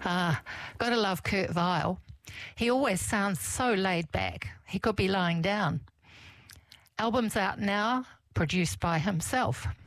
Gotta love Kurt Vile. He always sounds so laid back. He could be lying down. Album's out now, produced by himself.